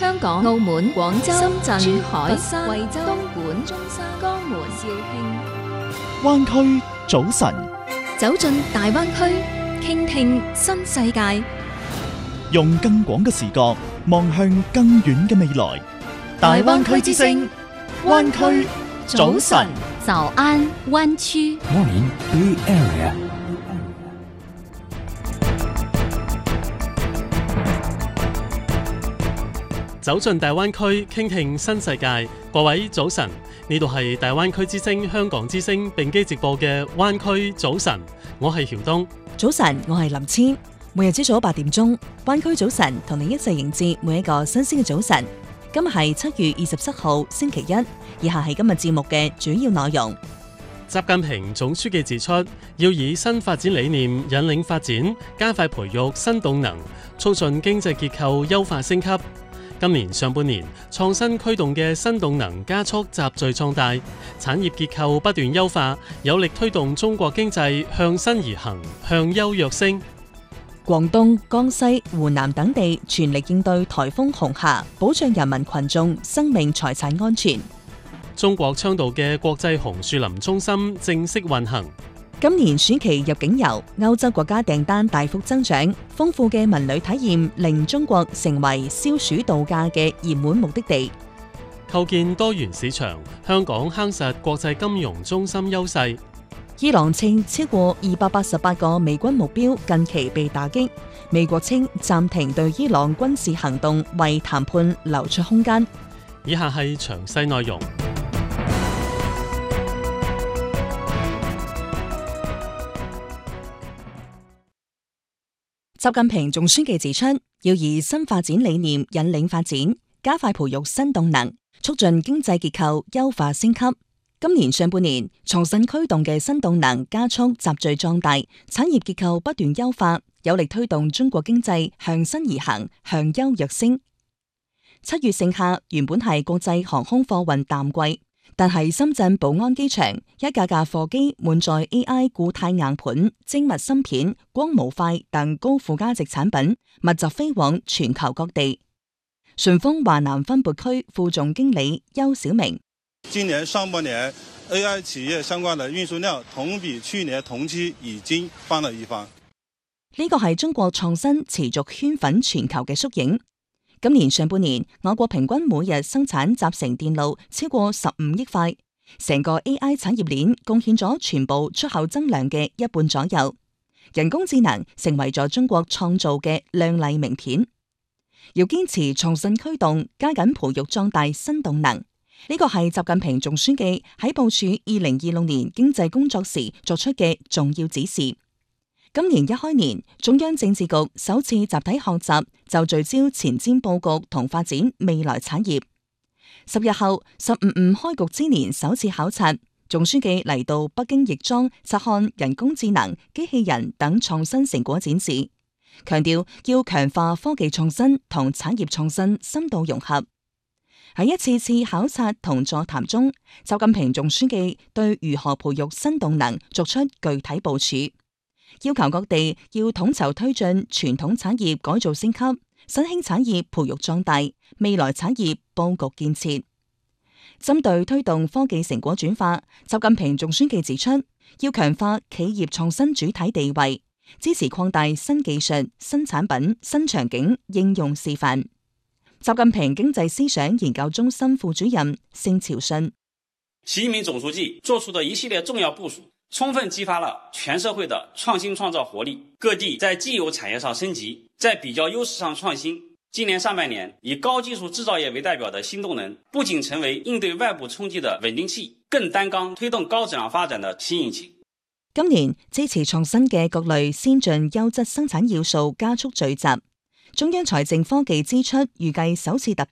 香港、澳門、廣州、深圳、珠海、 佛山、 惠州、東莞、 中山、 江門、 肇慶。 灣區早晨， 走進大灣區，傾聽新世界， 用更廣嘅視角望向更遠嘅未來。大灣區之聲，灣區早晨。 早安灣區。 Morning Bay Area。 走進大灣區，傾聽新世界。各位早晨，呢度係大灣區之聲、香港之聲並機直播嘅灣區早晨。我係曉東。 早晨，我係林千。每日朝早8點鐘，灣區早晨同你一齊迎接每一個新鮮嘅早晨。今日係7月27號星期一，以下係今日節目嘅主要內容。 習近平總書記指出，要以新發展理念引領發展，加快培育新動能，促進經濟結構優化升級。今年上半年，創新驅動嘅新動能加速集聚壯大，產業結構不斷優化，有力推動中國經濟向新而行，向優躍升。 廣東、江西、湖南等地全力應對颱風紅霞，保障人民群眾生命財產安全。 中國倡導嘅國際紅樹林中心正式運行。 今年暑期入境遊，歐洲國家訂單大幅增長，豐富嘅文旅體驗令中國成為消暑度假嘅熱門目的地。 構建多元市場，香港夯實國際金融中心優勢。 伊朗稱超過288個美軍目標近期被打擊，美國稱暫停對伊朗軍事行動，為談判留出空間。 以下係詳細內容。 習近平總書記指出，要以新發展理念引領發展，加快培育新動能，促進經濟結構優化升級。今年上半年，創新驅動嘅新動能加速集聚壯大，產業結構不斷優化，有力推動中國經濟向新而行，向優躍升。7月盛夏原本係國際航空貨運淡季，但係深圳寶安機場一架架貨機滿載 AI 固態硬盤、精密芯片、光模塊等高附加值產品，密集飛往全球各地。順豐華南分撥區副總經理邱小明： 今年上半年 AI 企業相關的運輸量同比去年同期已經翻了一番。 呢個係中國創新持續圈粉全球嘅縮影。今年上半年，我國平均每日生產集成電路超過15億塊，成個 AI 產業鏈貢獻咗全部出口增量嘅一半左右。人工智能成為咗中國創造嘅亮麗名片。要堅持創新驅動，加緊培育壯大新動能。呢個係習近平總書記喺部署2026年經濟工作時作出嘅重要指示。今年一開年，中央政治局首次集體學習，就聚焦前瞻佈局同發展未來產業。10日後，15開局之年首次考察，總書記嚟到北京亦莊察看人工智能、機器人等創新成果展示，強調要強化科技創新同產業創新深度融合。喺一次次考察同座談中，習近平總書記對如何培育新動能作出具體部署。要求各地要統籌推進傳統產業改造升級、新興產業培育壯大、未來產業佈局建設。針對推動科技成果轉化，習近平總書記指出，要強化企業創新主體地位，支持擴大新技術、新產品、新場景應用示範。習近平經濟思想研究中心副主任盛朝信： 習近平總書記作出的一系列重要部署，充分激發了全社會的創新創造活力，各地在既有產業上升級，在比較優勢上創新。今年上半年，以高技術製造業為代表的新動能，不僅成為應對外部衝擊的穩定器，更擔綱推動高質量發展的新引擎。 今年支持創新嘅各類先進優質生產要素加速聚集，中央財政科技支出預計首次突